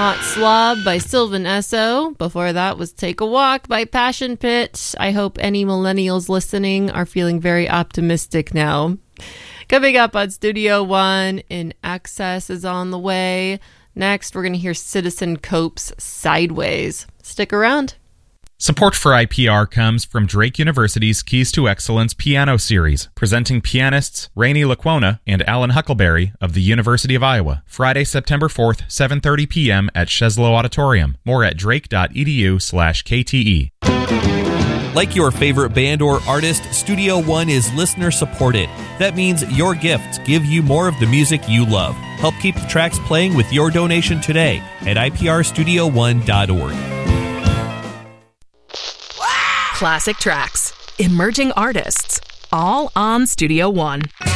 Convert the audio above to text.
Hot Slob by Sylvan Esso. Before that was Take a Walk by Passion Pit. I hope any millennials listening are feeling very optimistic now. Coming up on Studio One, In Excess is on the way. Next, we're going to hear Citizen Cope's Sideways. Stick around. Support for IPR comes from Drake University's Keys to Excellence Piano Series, presenting pianists Rainey Laquona and Alan Huckleberry of the University of Iowa. Friday, September 4th, 7:30 p.m. at Sheslow Auditorium. More at drake.edu/KTE. Like your favorite band or artist, Studio One is listener supported. That means your gifts give you more of the music you love. Help keep the tracks playing with your donation today at iprstudio1.org. Classic tracks, emerging artists, all on Studio One.